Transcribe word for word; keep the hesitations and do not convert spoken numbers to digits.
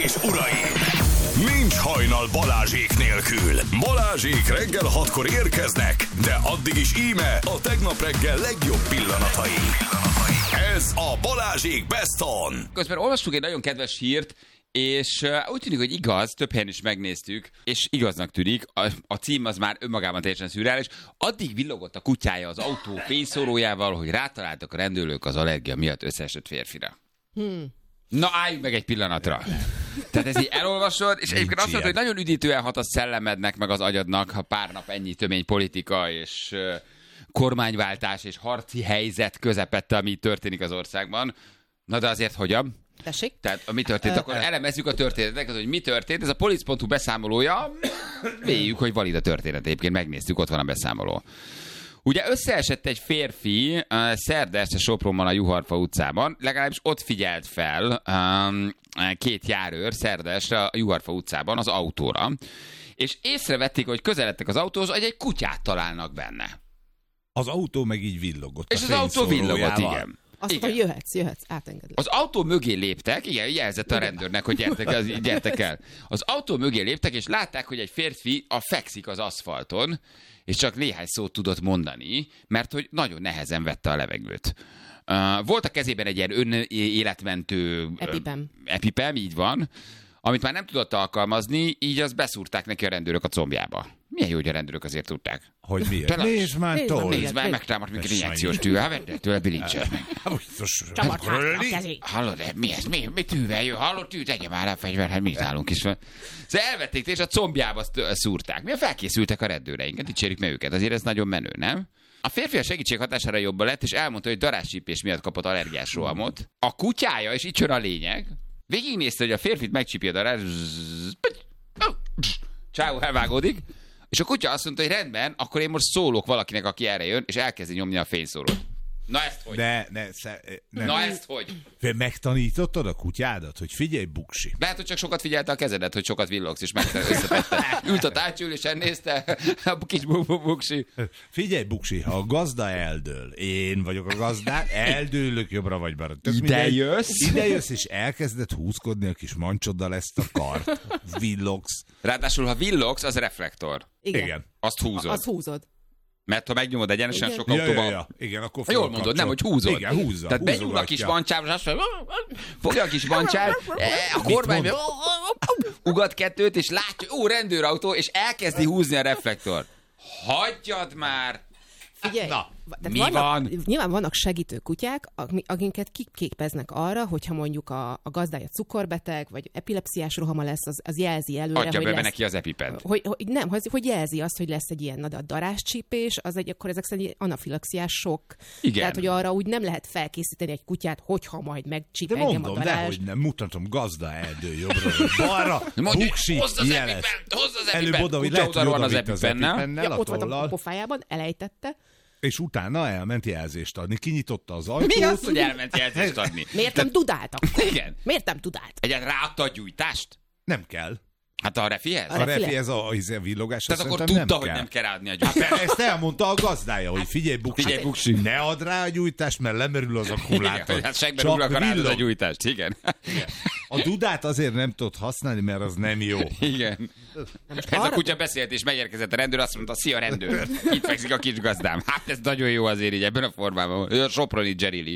és uraim! Nincs hajnal Balázsék nélkül. Balázsék reggel hatkor érkeznek, de addig is íme a tegnap reggel legjobb pillanatai. Ez a Balázsék Best On. Közben olvastuk egy nagyon kedves hírt, és uh, úgy tűnik, hogy igaz, több helyen is megnéztük, és igaznak tűnik, a, a cím az már önmagában teljesen szürreális. Addig villogott a kutyája az autó fényszórójával, hogy rátaláltak a rendőrök az allergia miatt összeesett férfira. Hmm. Na álljunk meg egy pillanatra. Tehát ez így elolvasod, és egyébként azt mondod, hogy nagyon üdítően hat a szellemednek, meg az agyadnak, ha pár nap ennyi tömény politika, és uh, kormányváltás, és harci helyzet közepette, ami történik az országban. Na de azért hogyan? Tessék? Tehát mi történt? Akkor elemezzük a történetet, hogy mi történt. Ez a polic pont hu beszámolója. Véljük, hogy valid a történet. Egyébként megnéztük, ott van a beszámoló. Ugye összeesett egy férfi uh, szerda este Sopronban a Juharfa utcában, legalábbis ott figyelt fel um, két járőr szerda este a Juharfa utcában az autóra, és észrevették, hogy közeledtek az autóhoz, hogy egy kutyát találnak benne. Az autó meg így villogott. És az autó villogott, igen. Azt mondta, hogy jöhetsz, jöhetsz, átengedlek. Az autó mögé léptek, igen, jelzett a rendőrnek, hogy gyertek, az, gyertek el. Az autó mögé léptek, és látták, hogy egy férfi a fekszik az aszfalton, és csak néhány szót tudott mondani, mert hogy nagyon nehezen vette a levegőt. Uh, volt a kezében egy ilyen önéletmentő Epipem. Epipem, így van, amit már nem tudott alkalmazni, így azt beszúrták neki a rendőrök a combjába. Milyen jó, hogy a rendőrök azért tudták. Hogy miért? Például, nézd már toll! Nézd már, megtámadt minket injekciós tű. Ha vedd tőle, bilincses meg. Csavart hátra a kezét. Hallod, mi ez? Mi, mi tűvel jön? Hallod, tű, tegye már a fegyver, hát mit állunk is. Szóval elvették, és a combjába szúrták. Mi felkészültek a rendőreinket, dicsérjük meg őket. Azért ez nagyon menő, nem? A férfi a segítség hatására jobban lett, és elmondta, hogy darázscsípés miatt kapott allergiás rohamot. A kutyája, és itt jön a lényeg, végignézte, hogy a férfit megcsípi a darázs, csáó elvágódik, és a kutya azt mondta, hogy rendben, akkor én most szólok valakinek, aki erre jön, és elkezdi nyomni a fényszórót. Na ezt hogy? Ne, ne, sze, ne. Na ezt hogy? Megtanítottad a kutyádat, hogy figyelj, buksi. Lehet, hogy csak sokat figyelte a kezedet, hogy sokat villogsz, és meg összetette. Ült a tárcsülésen, nézte a kis buksi. Figyelj, buksi, ha a gazda eldől, én vagyok a gazdák, eldőlök jobbra vagy balra. Ide jössz? Ide jössz, és elkezded húzkodni a kis mancsoddal ezt a kart. Villogsz. Ráadásul, ha villogsz, az reflektor. Igen. Igen. Azt húzod. Azt húzod. Mert ha megnyomod egyenesen, Igen. sok Ja, autóban... ja, ja. Igen, akkor Ha jól mondod, nem, hogy húzod. Igen, húzza. Tehát benyúl a kis mancsávra, és azt mondja, fogja a kis mancsát, a kormány ugat kettőt, és látja, ó, rendőrautó, és elkezdi húzni a reflektor. Hagyjad már! Figyelj, Na, tehát mi vannak, van? Nyilván vannak segítő kutyák, akiket kiképeznek arra, hogyha mondjuk a, a gazdája cukorbeteg, vagy epilepsziás rohama lesz, az, az jelzi előre, Adja hogy be lesz, neki az epipent. Hogy, hogy nem, hogy, hogy jelzi azt, hogy lesz egy ilyen na, de a darázscsípés, az egy, akkor ezek szerint egy anafilaxiás sok. Igen. Tehát, hogy arra úgy nem lehet felkészíteni egy kutyát, hogyha majd megcsíp De engem mondom, a darázs. dehogy nem, mutatom, gazda eldől jobbra vagy balra, Mondja, buksi, hozd az jeles. epipent, hozd az Előbb epipent. oda, hogy Kutya lehet, hogy oda van oda az vitt az epipennel. epipennel, Ja, a ott volt a tollal, pofájában, elejtette. és utána elment jelzést adni. Kinyitotta az ajtót. Mi az, hogy elment jelzést adni? Miért nem tudált akkor? Igen. Miért nem tudált? Egyáltalán ráadta a gyújtást? Nem kell. Hát a refihez? A refi, ez a, a villogás. Tehát akkor szerintem tudta, nem hogy kell. nem kell ráadni a Hát gyújtást. ezt elmondta a gazdája, hogy figyelj, buksi, Figyelj, buksi. ne add rá a gyújtást, mert lemerül az akkumulátor. Igen, hát segben ugrak a rád a villog. gyújtást, igen. A dudát azért nem tudod használni, mert az nem jó. Igen. Ez a kutya beszélt, és megérkezett a rendőr, azt mondta, szia rendőr, itt fekszik a kis gazdám. Hát ez nagyon jó azért így ebben a formában. Ő a soproni Jerry Lee.